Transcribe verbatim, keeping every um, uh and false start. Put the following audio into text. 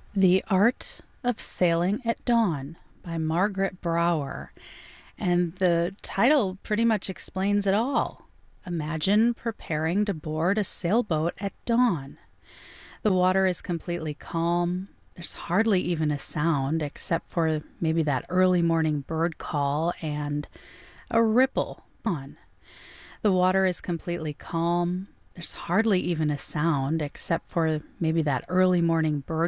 The Art of Sailing at Dawn by Margaret Brower. And the title pretty much explains it all. Imagine preparing to board a sailboat at dawn. The water is completely calm. There's hardly even a sound except for maybe that early morning bird call and a ripple on. The water is completely calm. There's hardly even a sound except for maybe that early morning bird